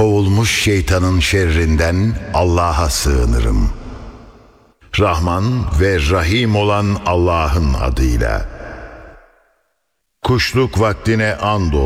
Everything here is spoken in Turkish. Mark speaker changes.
Speaker 1: Kovulmuş şeytanın şerrinden Allah'a sığınırım. Rahman ve Rahim olan Allah'ın adıyla. Kuşluk vaktine andolsun.